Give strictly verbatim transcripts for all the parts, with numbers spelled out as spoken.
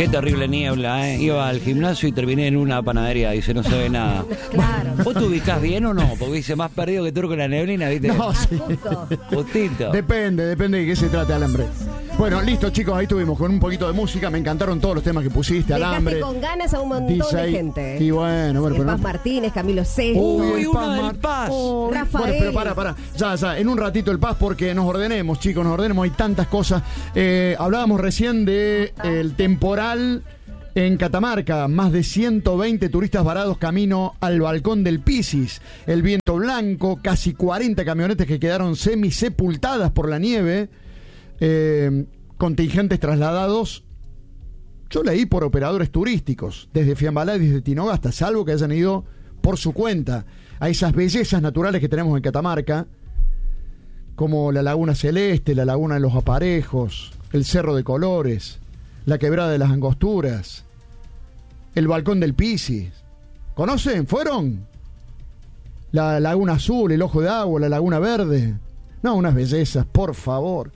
Qué terrible niebla, ¿eh? Iba al gimnasio y terminé en una panadería, dice, no se ve nada. Claro. ¿Vos te ubicás bien o no? Porque dice, más perdido que turco en la neblina, ¿viste? No, Ah, sí. justo. Justito. Depende, depende de qué se trate, Alambre. Bueno, listo, chicos, ahí estuvimos con un poquito de música. Me encantaron todos los temas que pusiste, Dejaste Alambre. con ganas a un montón Dice de ahí- gente. Y bueno, bueno, El pero Paz no- Martínez, Camilo Sesto. Uy, el una Paz del Mar- Paz. Oh, Rafael. Bueno, pero para, para. Ya, ya, en un ratito el Paz, porque nos ordenemos, chicos, nos ordenemos. Hay tantas cosas. Eh, hablábamos recién de el temporal en Catamarca. Más de ciento veinte turistas varados camino al balcón del Pisis. El viento blanco, casi cuarenta camionetas que quedaron semisepultadas por la nieve. Eh, contingentes trasladados. Yo leí por operadores turísticos, desde Fiambalá y desde Tinogasta, salvo que hayan ido por su cuenta a esas bellezas naturales que tenemos en Catamarca, como la Laguna Celeste, la Laguna de los Aparejos, el Cerro de Colores, la Quebrada de las Angosturas, el Balcón del Pisis. ¿Conocen? ¿Fueron? La Laguna Azul, el Ojo de Agua, la Laguna Verde. No, unas bellezas, por favor.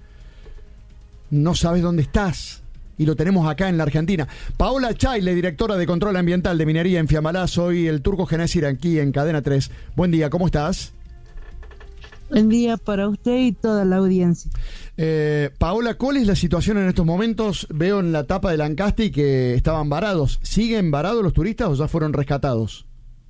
No sabes dónde estás. Y lo tenemos acá en la Argentina. Paola Chaile, directora de Control Ambiental de Minería en Fiambalá. Soy el Turco Genésir aquí en Cadena tres. Buen día, ¿cómo estás? Buen día para usted y toda la audiencia. Eh, Paola, ¿cuál es la situación en estos momentos? Veo en la tapa del Ancasti que estaban varados. ¿Siguen varados los turistas o ya fueron rescatados?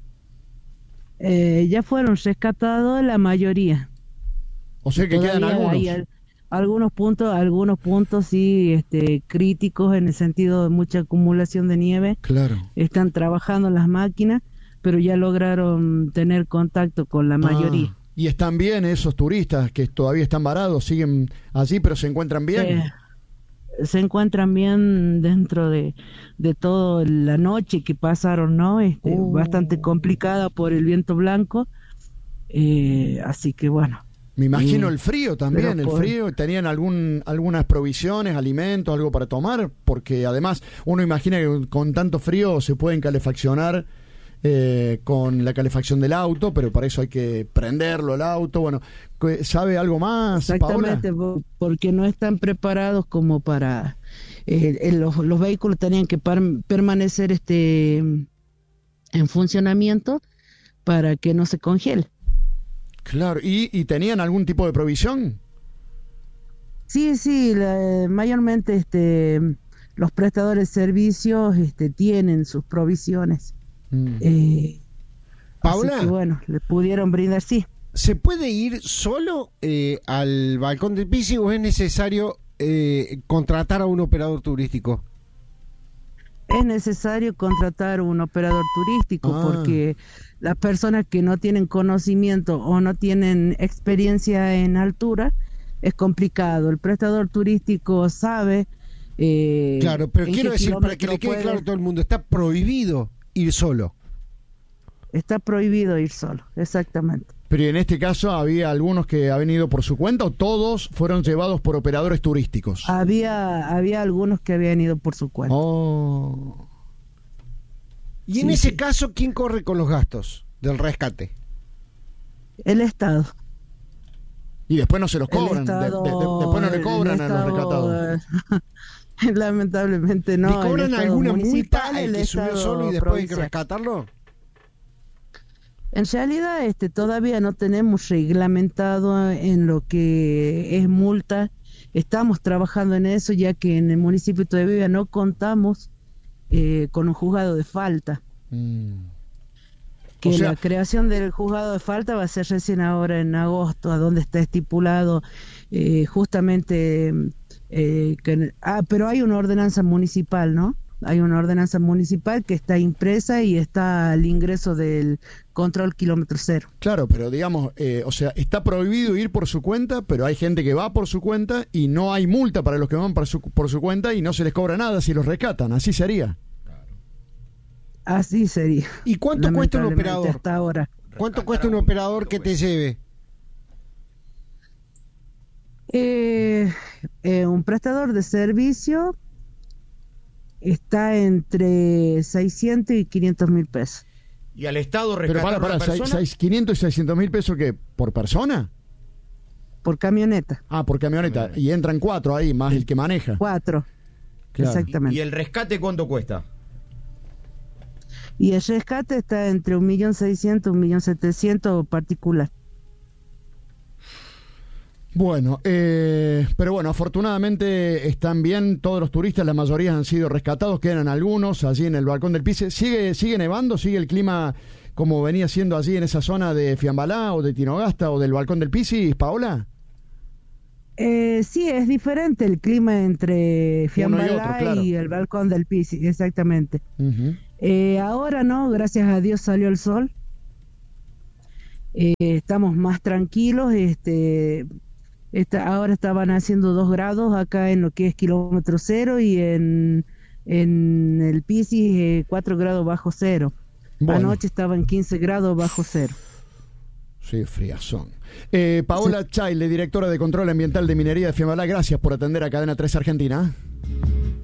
Eh, ya fueron rescatados la mayoría. O sea que quedan Todavía algunos. hay al- algunos puntos, algunos puntos sí, este, críticos en el sentido de mucha acumulación de nieve. Claro. Están trabajando las máquinas, pero ya lograron tener contacto con la mayoría. Ah, y están bien esos turistas que todavía están varados, siguen allí, pero se encuentran bien. Eh, se encuentran bien dentro de, de toda la noche que pasaron, ¿no? Este, Uh. Bastante complicada por el viento blanco. Eh, así que bueno. Me imagino Mm. el frío también, Pero el por- frío. ¿Tenían algún, algunas provisiones, alimentos, algo para tomar? Porque además uno imagina que con tanto frío se pueden calefaccionar eh, con la calefacción del auto, pero para eso hay que prenderlo el auto. Bueno, ¿sabe algo más, Paola? Exactamente, po- porque no están preparados como para... eh, eh, los, los vehículos tenían que par- permanecer este en funcionamiento para que no se congele. Claro, ¿y, y tenían algún tipo de provisión? Sí, sí, la- mayormente este los prestadores de servicios este, tienen sus provisiones. Mm. Eh, Paola. así que bueno, le pudieron brindar, sí. ¿Se puede ir solo eh, al balcón del Pisis o es necesario eh, contratar a un operador turístico? Es necesario contratar un operador turístico Ah. porque las personas que no tienen conocimiento o no tienen experiencia en altura es complicado. El prestador turístico sabe. Eh, Claro, pero en quiero qué decir, para que le kilómetro quede puede- claro a todo el mundo, está prohibido ir solo. Está prohibido ir solo, exactamente. Pero en este caso, ¿había algunos que habían ido por su cuenta o todos fueron llevados por operadores turísticos? Había, había algunos que habían ido por su cuenta. Oh. Y en Sí, ese sí. caso, ¿quién corre con los gastos del rescate? El Estado. Y después no se los El cobran. de- de- de- Estado- después no le el cobran a los Estado, rescatados. eh, Lamentablemente no. ¿Le el cobran Estado alguna multa municipal, al el que subió Estado solo y después hay que provincial. rescatarlo? En realidad, este, todavía no tenemos reglamentado en lo que es multa. Estamos trabajando en eso, ya que en el municipio todavía no contamos eh, con un juzgado de falta. Mm. Que O sea- la creación del juzgado de falta va a ser recién ahora en agosto, a donde está estipulado eh, justamente... eh, que, ah, pero hay una ordenanza municipal, ¿no? Hay una ordenanza municipal que está impresa y está al ingreso del control kilómetro cero. Claro, pero digamos, eh, o sea, está prohibido ir por su cuenta, pero hay gente que va por su cuenta y no hay multa para los que van por su, por su cuenta y no se les cobra nada si los rescatan. Así sería. Así sería. ¿Y cuánto cuesta un lamentablemente, operador? hasta ahora? ¿Cuánto cuesta un operador que te lleve? Eh, eh, un prestador de servicio está entre seiscientos y quinientos mil pesos. Y al Estado Pero rescatar para, a para, una persona. quinientos y seiscientos mil pesos que por persona. Por camioneta, Ah, por camioneta. Y entran cuatro ahí, más el que maneja. cuatro. Claro. Exactamente. ¿Y el rescate cuánto cuesta? Y el rescate está entre un millón seiscientos, un millón setecientos particular. Bueno, eh, pero bueno, afortunadamente están bien todos los turistas, la mayoría han sido rescatados, quedan algunos allí en el balcón del Pise. ¿Sigue, sigue nevando? ¿Sigue el clima como venía siendo allí en esa zona de Fiambalá o de Tinogasta o del balcón del Pisi, Paola? Eh, sí, es diferente el clima entre Fiambalá Uno y otro, claro. y el balcón del Pisi, exactamente. Uh-huh. Eh, ahora no, gracias a Dios salió el sol. Eh, estamos más tranquilos. Este, esta, ahora estaban haciendo dos grados acá en lo que es kilómetro cero y en, en el Pisi eh, cuatro grados bajo cero. Bueno. Anoche estaba en quince grados bajo cero. Sí, friazón. Eh, Paola sí. Chaile, directora de Control Ambiental de Minería de Fiambalá, gracias por atender a Cadena tres Argentina.